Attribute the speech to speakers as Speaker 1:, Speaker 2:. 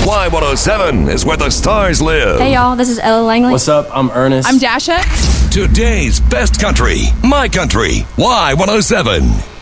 Speaker 1: Y107 is where the stars live.
Speaker 2: Hey y'all, this is Ella Langley.
Speaker 3: What's up? I'm Ernest.
Speaker 4: I'm Dasha.
Speaker 1: Today's best country, My Country, Y107.